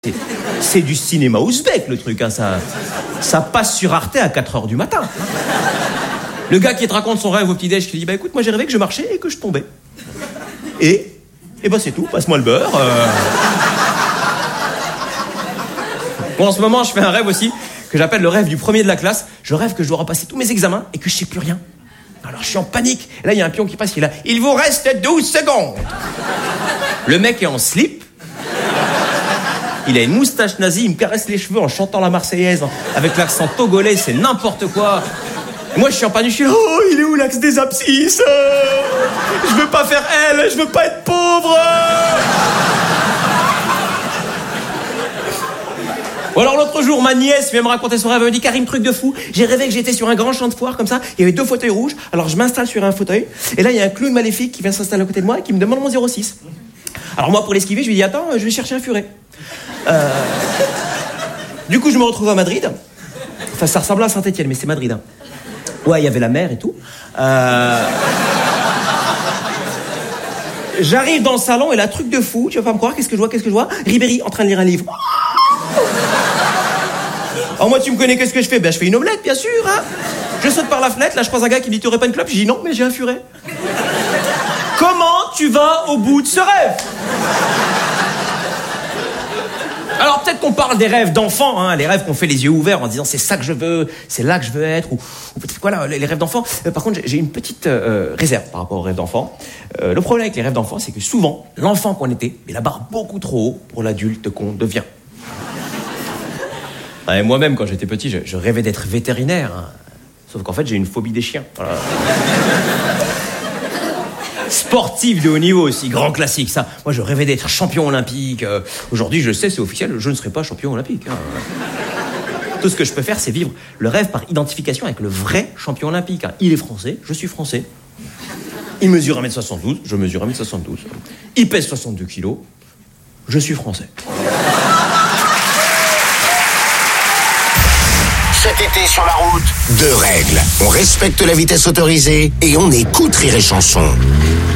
C'est du cinéma ouzbek, le truc, hein, ça passe sur Arte à 4h du matin. Le gars qui te raconte son rêve au petit-déj, qui dit, bah écoute, moi j'ai rêvé que je marchais et que je tombais. Et bah c'est tout, passe-moi le beurre. Bon, en ce moment, je fais un rêve aussi, que j'appelle le rêve du premier de la classe. Je rêve que je dois repasser tous mes examens et que je sais plus rien. Alors je suis en panique. Et là, il y a un pion qui passe, il est là. Il vous reste 12 secondes. Le mec est en slip. Il a une moustache nazie, il me caresse les cheveux en chantant la Marseillaise, avec l'accent togolais, c'est n'importe quoi. Et moi, je suis en panique, je suis là, oh, il est où l'axe des abscisses? Je veux pas faire elle, je veux pas être pauvre. Ou alors l'autre jour, ma nièce vient me raconter son rêve, elle me dit, Karim, truc de fou, j'ai rêvé que j'étais sur un grand champ de foire comme ça, il y avait 2 fauteuils rouges, alors je m'installe sur un fauteuil, et là il y a un clown maléfique qui vient s'installer à côté de moi et qui me demande mon 06. Alors moi, pour l'esquiver, je lui dis, attends, je vais chercher un furet. Du coup, je me retrouve à Madrid. Enfin, ça ressemble à Saint-Étienne, mais c'est Madrid. Hein. Ouais, il y avait la mer et tout. J'arrive dans le salon et là, truc de fou, tu vas pas me croire, qu'est-ce que je vois? Ribéry en train de lire un livre. Alors moi, tu me connais, qu'est-ce que je fais? Ben, je fais une omelette, bien sûr. Hein. Je saute par la fenêtre, là, je croise un gars qui me dit, tu aurais pas une clope? Je dis, non, mais j'ai un furet. Comment tu vas au bout de ce rêve? Alors peut-être qu'on parle des rêves d'enfants, hein, les rêves qu'on fait les yeux ouverts en disant c'est ça que je veux, c'est là que je veux être, ou peut-être voilà, les rêves d'enfants. Par contre, j'ai une petite réserve par rapport aux rêves d'enfants. Le problème avec les rêves d'enfants, c'est que souvent, l'enfant qu'on était met la barre beaucoup trop haut pour l'adulte qu'on devient. Et moi-même, quand j'étais petit, je rêvais d'être vétérinaire. Hein. Sauf qu'en fait, j'ai une phobie des chiens. Voilà. Sportif de haut niveau aussi, grand classique, ça. Moi, je rêvais d'être champion olympique. Aujourd'hui, je sais, c'est officiel, je ne serai pas champion olympique. Hein. Tout ce que je peux faire, c'est vivre le rêve par identification avec le vrai champion olympique. Hein. Il est français, je suis français. Il mesure 1m72, je mesure 1m72. Il pèse 62 kilos, je suis français. Cet été sur la route, 2 règles. On respecte la vitesse autorisée et on écoute Rire et Chanson.